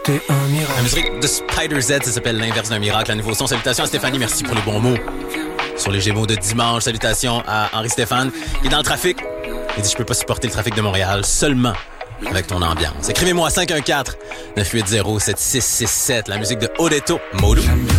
T'es un miracle. La musique de Spider Z, ça s'appelle L'inverse d'un miracle. Un nouveau son. Salutations à Stéphanie, merci pour les bons mots. Sur les Gémeaux de dimanche, salutations à Henri-Stéphane. Il est dans le trafic. Il dit, je peux pas supporter le trafic de Montréal seulement avec ton ambiance. Écrivez-moi à 514-980-7667. La musique de Odeto Modu.